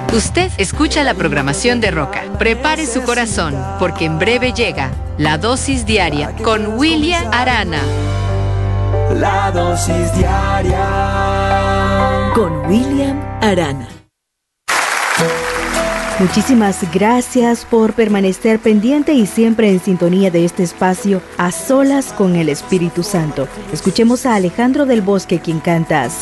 Usted escucha la programación de Roca. Prepare su corazón, porque en breve llega La Dosis Diaria con William Arana. La Dosis Diaria con William Arana. Muchísimas gracias por permanecer pendiente y siempre en sintonía de este espacio A Solas con el Espíritu Santo. Escuchemos a Alejandro del Bosque, quien canta